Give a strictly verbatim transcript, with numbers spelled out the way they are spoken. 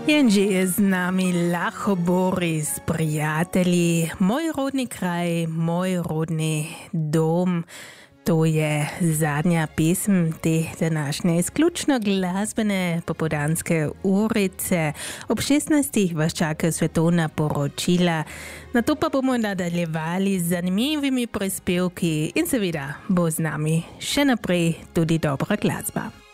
Jenže je z nami Lacho Boris, prijatelji, moj rodni kraj, moj rodni dom. To je zadnja pesem te današnje izključno glasbene popodanske urice. Ob šestnajstih vas čakajo svetovna poročila, nato pa bomo nadaljevali z zanimivimi prispevki in seveda bo z nami še naprej tudi dobra glasba.